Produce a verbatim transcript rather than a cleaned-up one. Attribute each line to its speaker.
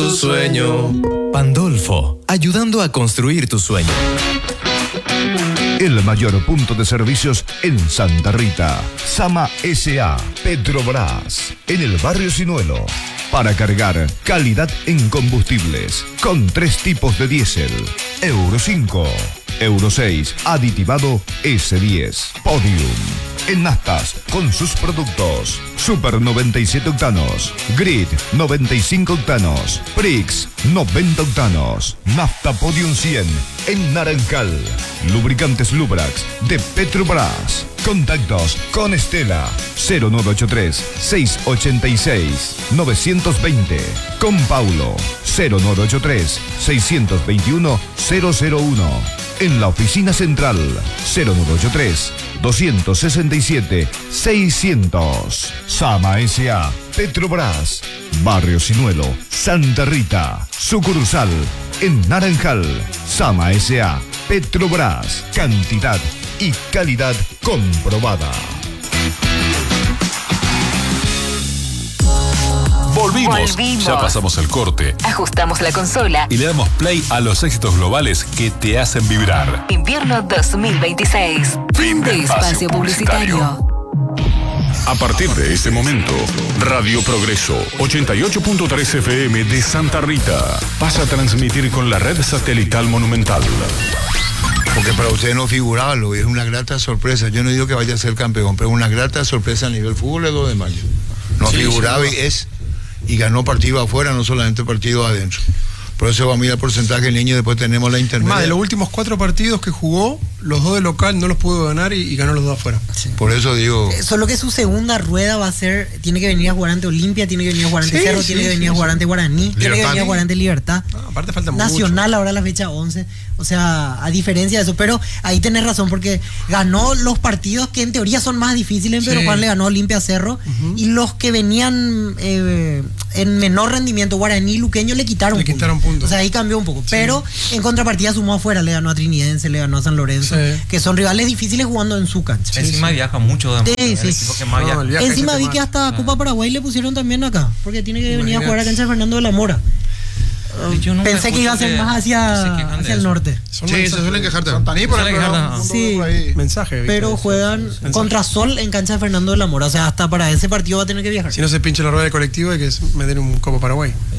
Speaker 1: tu sueño. Pandolfo, ayudando a construir tu sueño.
Speaker 2: El mayor punto de servicios en Santa Rita. Sama S A Petrobras. En el barrio Sinuelo. Para cargar, calidad en combustibles. Con tres tipos de diésel. Euro cinco. Euro seis. Aditivado S diez. Podium. En naftas, con sus productos. Super noventa y siete octanos. Grid noventa y cinco octanos. Prix noventa octanos. Nafta Podium cien en Naranjal. Lubricantes Lubrax de Petrobras. Contactos con Estela cero nueve ocho tres, seis ocho seis, nueve dos cero. Con Paulo cero nueve ocho tres, seis dos uno, cero cero uno. En la oficina central cero nueve ocho tres, dos seis siete, seiscientos. Sama S A Petrobras. Barrio Sinuelo, Santa Rita. Sucursal en Naranjal. Sama S A Petrobras. Cantidad y calidad comprobada.
Speaker 3: Volvimos.
Speaker 4: Volvimos.
Speaker 3: Ya pasamos el corte.
Speaker 4: Ajustamos la consola.
Speaker 3: Y le damos play a los éxitos globales que te hacen vibrar.
Speaker 4: Invierno dos mil veintiséis. Fin de espacio publicitario.
Speaker 3: A partir de este momento, Radio Progreso ochenta y ocho punto tres F M de Santa Rita pasa a transmitir con la red satelital Monumental.
Speaker 5: Porque para ustedes no figuraba, lo es una grata sorpresa. Yo no digo que vaya a ser campeón, pero una grata sorpresa a nivel fútbol el dos de mayo. No sí, figuraba sí, no. y es, y ganó partido afuera, no solamente partido adentro. Por eso vamos a ir al porcentaje del niño, después tenemos la intermedia.
Speaker 6: Más de los últimos cuatro partidos que jugó, los dos de local no los pudo ganar y, y ganó los dos afuera.
Speaker 5: Sí. Por eso digo...
Speaker 7: Solo que su segunda rueda va a ser, tiene que venir a jugar ante Olimpia, tiene que venir a jugar ante sí, Cerro, sí, tiene que venir sí, a jugar ante Guaraní, Libertad. tiene que venir a jugar ante Libertad.
Speaker 6: No, aparte falta
Speaker 7: Nacional
Speaker 6: mucho.
Speaker 7: ahora la fecha once. O sea, a diferencia de eso, pero ahí tenés razón, porque ganó los partidos que en teoría son más difíciles, sí. pero Juan le ganó a Olimpia, Cerro, uh-huh. y los que venían eh, en menor rendimiento, Guaraní y Luqueño, le quitaron
Speaker 6: le
Speaker 7: puntos.
Speaker 6: Quitaron puntos.
Speaker 7: O sea, ahí cambió un poco. Sí. Pero en contrapartida sumó afuera, le ganó a Trinidense, le ganó a San Lorenzo, sí. que son rivales difíciles jugando en su cancha.
Speaker 8: Sí, Encima sí. viaja mucho de
Speaker 7: sí, sí.
Speaker 8: equipo que más no,
Speaker 7: viaja. Encima vi que hasta ah. Copa Paraguay le pusieron también acá, porque tiene que venir a jugar a cancha de Fernando de la Mora. Pensé que iba a ser más hacia, hacia el norte.
Speaker 5: Son sí, se suelen quejarte.
Speaker 6: Santaní, por ejemplo.
Speaker 7: Sí,
Speaker 6: mensaje.
Speaker 7: Pero juegan mensaje. Contra Sol en cancha de Fernando de la Mora. O sea, hasta para ese partido va a tener que viajar.
Speaker 6: Si no se pincha la rueda de colectivo hay que meter un Copa Paraguay.